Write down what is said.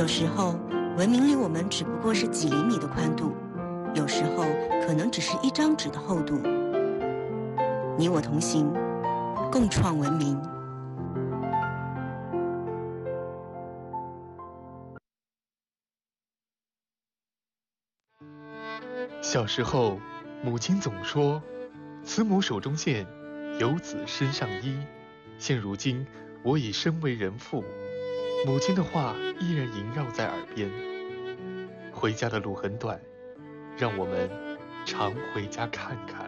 有时候，文明离我们只不过是几厘米的宽度，有时候可能只是一张纸的厚度。你我同行，共创文明。 小时候，母亲总说：“慈母手中线，游子身上衣。”现如今，我已身为人父，母亲的话依然萦绕在耳边。回家的路很短，让我们常回家看看。